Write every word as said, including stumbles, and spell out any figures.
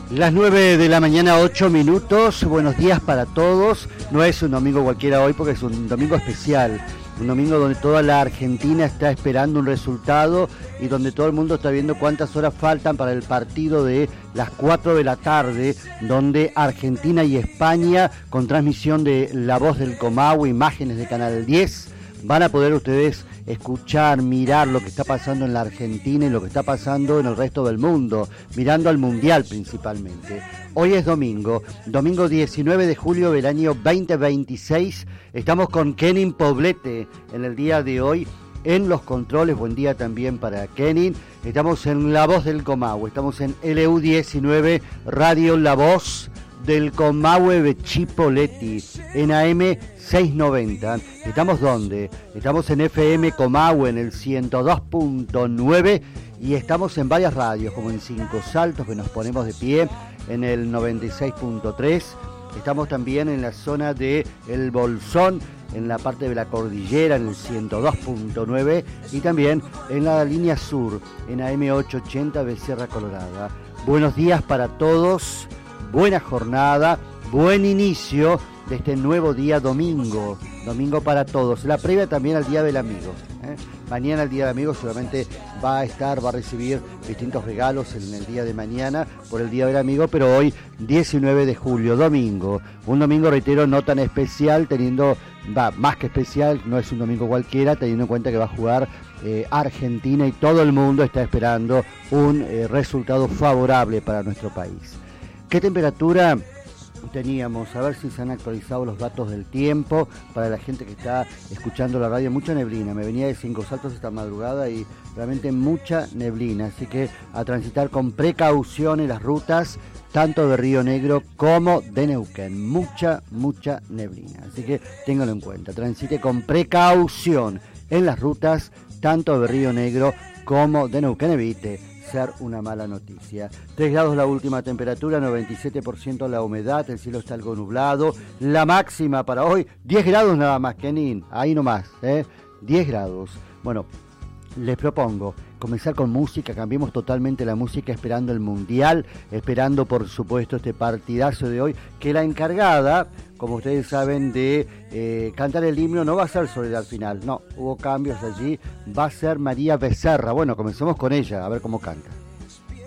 Las nueve de la mañana, ocho minutos. Buenos días para todos. No es un domingo cualquiera hoy porque es un domingo especial. Un domingo donde toda la Argentina está esperando un resultado y donde todo el mundo está viendo cuántas horas faltan para el partido de las cuatro de la tarde, donde Argentina y España, con transmisión de La Voz del Comahue, imágenes de Canal diez, van a poder ustedes escuchar, mirar lo que está pasando en la Argentina y lo que está pasando en el resto del mundo, mirando al Mundial principalmente. Hoy es domingo, domingo diecinueve de julio del año veinte veintiséis. Estamos con Kenin Poblete en el día de hoy en los controles. Buen día también para Kenin. Estamos en La Voz del Comahue, estamos en L U diecinueve Radio La Voz del Comahue de Chipoleti, en A M seiscientos noventa. ¿Estamos dónde? Estamos en F M Comahue en el ciento dos punto nueve y estamos en varias radios, como en Cinco Saltos, que nos ponemos de pie, en el noventa y seis punto tres. Estamos también en la zona de El Bolsón, en la parte de la cordillera, en el ciento dos punto nueve, y también en la línea sur, en A M ochocientos ochenta de Sierra Colorada. Buenos días para todos. Buena jornada, buen inicio de este nuevo día domingo, domingo para todos. La previa también al Día del Amigo. ¿eh? Mañana el Día del Amigo seguramente va a estar, va a recibir distintos regalos en el día de mañana por el Día del Amigo, pero hoy diecinueve de julio, domingo. Un domingo, reitero, no tan especial, teniendo, va, más que especial, no es un domingo cualquiera, teniendo en cuenta que va a jugar eh, Argentina y todo el mundo está esperando un eh, resultado favorable para nuestro país. ¿Qué temperatura teníamos? A ver si se han actualizado los datos del tiempo para la gente que está escuchando la radio. Mucha neblina, me venía de Cinco Saltos esta madrugada y realmente mucha neblina, así que a transitar con precaución en las rutas, tanto de Río Negro como de Neuquén. Mucha, mucha neblina, así que ténganlo en cuenta. Transite con precaución en las rutas, tanto de Río Negro como de Neuquén. Evite ser una mala noticia. tres grados la última temperatura, noventa y siete por ciento la humedad, el cielo está algo nublado. La máxima para hoy, diez grados nada más, Kenin, ahí nomás, ¿eh? diez grados. Bueno, les propongo comenzar con música, cambiemos totalmente la música esperando el Mundial, esperando por supuesto este partidazo de hoy, que la encargada, como ustedes saben, de eh, cantar el himno no va a ser Soledad Final, no, hubo cambios allí, va a ser María Becerra. Bueno, comencemos con ella, a ver cómo canta.